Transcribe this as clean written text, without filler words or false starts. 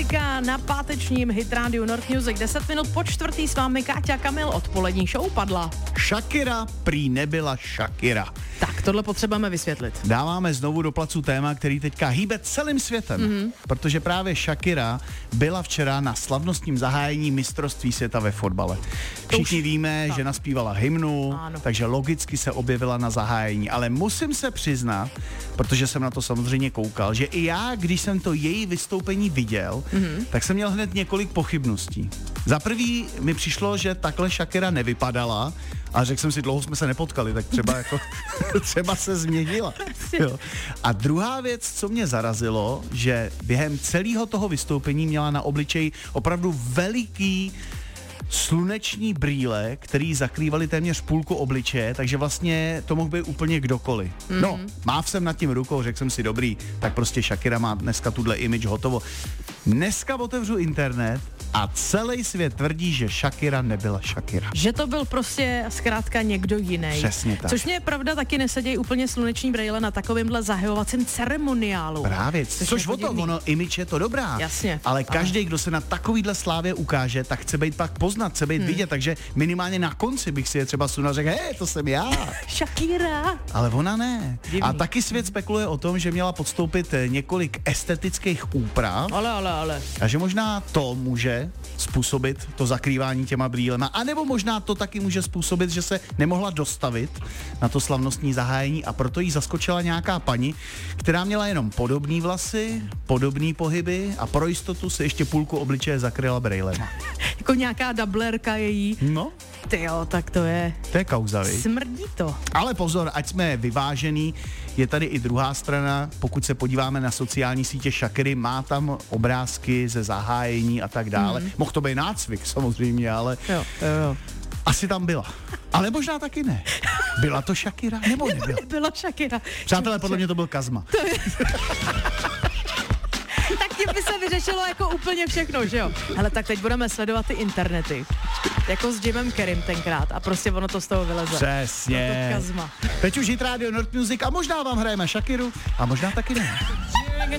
Pecka na pátečním Hit Radio North Music. 10 minut po čtvrtý s vámi Káťa Kamil, odpolední show padla. Shakira prý nebyla Shakira. Tak, tohle potřebujeme vysvětlit. Dáváme znovu do placu téma, který teďka hýbe celým světem, protože právě Shakira byla včera na slavnostním zahájení mistrovství světa ve fotbale. Všichni víme, že naspívala hymnu, takže logicky se objevila na zahájení, ale musím se přiznat, protože jsem na to samozřejmě koukal, že i já, když jsem to její vystoupení viděl, tak jsem měl hned několik pochybností. Za prvý mi přišlo, že takhle Shakira nevypadala, a řekl jsem si, dlouho jsme se nepotkali, tak třeba se změnila. Jo. A druhá věc, co mě zarazilo, že během celého toho vystoupení měla na obličeji opravdu veliký sluneční brýle, který zakrývaly téměř půlku obličeje, takže vlastně to mohl být úplně kdokoliv. No, máv jsem nad tím rukou, řekl jsem si, dobrý, tak prostě Shakira má dneska tuhle image hotovo. Dneska otevřu internet a celý svět tvrdí, že Shakira nebyla Shakira. Že to byl prostě zkrátka někdo jiný. Přesně tak. Což mě pravda taky nesedějí úplně sluneční brýle na takovémhle zahajovacím ceremoniálu. Právě, což o to, ono, image je to dobrá. Jasně. Ale každý, kdo se na takovýhle slávě ukáže, tak chce být pak poznat, chce být vidět, takže minimálně na konci bych si je třeba sunul a řekl, hej, to jsem já. Shakira. Ale ona ne. Divný. A taky svět spekuluje o tom, že měla podstoupit několik estetických úprav. Ale. A že možná to může způsobit to zakrývání těma brýlema, anebo možná to taky může způsobit, že se nemohla dostavit na to slavnostní zahájení a proto jí zaskočila nějaká paní, která měla jenom podobný vlasy, podobný pohyby a pro jistotu se ještě půlku obličeje zakryla brýlema. Jako nějaká dublerka její. No. Tyjo, tak to je. To je kauza, viď? Smrdí to. Ale pozor, ať jsme vyvážený, je tady i druhá strana, pokud se podíváme na sociální sítě Shakiry, má tam obrázky ze zahájení a tak dále. Mohl to být nácvik samozřejmě, ale Jo. asi tam byla. Ale možná taky ne. Byla to Shakira, nebo nebyla? Byla Shakira. Přátelé, podle mě to byl Kazma. Tak tím by se vyřešilo jako úplně všechno, že jo? Hele, tak teď budeme sledovat ty internety. Jako s Jimem Carreym tenkrát a prostě ono to z toho vyleze. Přesně. To Kazma. Teď už Hit Radio North Music a možná vám hrajeme Shakiru a možná taky ne.